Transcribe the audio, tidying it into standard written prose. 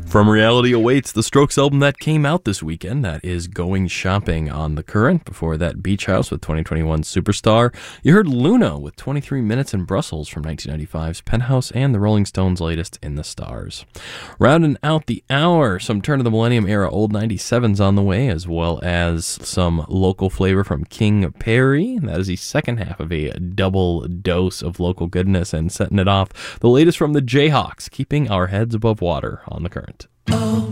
From Reality Awaits, the Strokes album that came out this weekend. That is Going Shopping on the Current. Before that, Beach House with 2021's Superstar. You heard Luna with 23 Minutes in Brussels from 1995's Penthouse, and the Rolling Stones' latest In the Stars. Rounding out the hour, some turn of the millennium era old 97s on the way, as well as some local flavor from King Perry. That is the second half of a double dose of local goodness, and setting it off, the latest from the Jayhawks, keeping our heads above water on the Current.